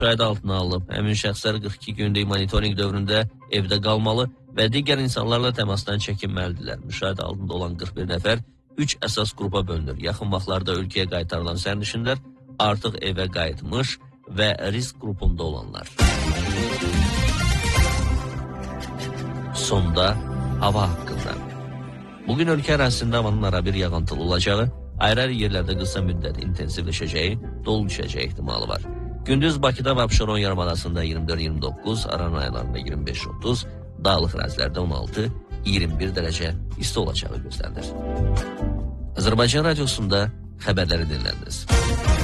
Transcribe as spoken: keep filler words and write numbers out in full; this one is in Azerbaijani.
Qayda altına alınıb. Həmin şəxslər qırx iki günlük monitorinq dövründə evdə qalmalı və digər insanlarla təmasdan çəkinməlidirlər. Müşahidə altında olan qırx bir nəfər üç əsas qrupa bölünür. Yaxın vaxtlarda ölkəyə qaytarılan sərnişinlər, artıq evə qayıtmış və risk qrupunda olanlar. Sonda hava haqqında. Bugün ölkə ərazisində havanın arabir yağıntılı olacağı, ayrı-ayrı yerlərdə qısa müddət intensivləşəcəyi, dolu düşəcəyi ehtimalı var. Gündüz Bakıda və Abşeron yarımadasında iyirmi dörd iyirmi doqquz, Aran rayonlarında iyirmi beş otuz, dağlıq ərazilərdə on altı iyirmi bir dərəcə isti olacağı gözlənilir. Azərbaycan radiosunda xəbərləri dinlədiniz.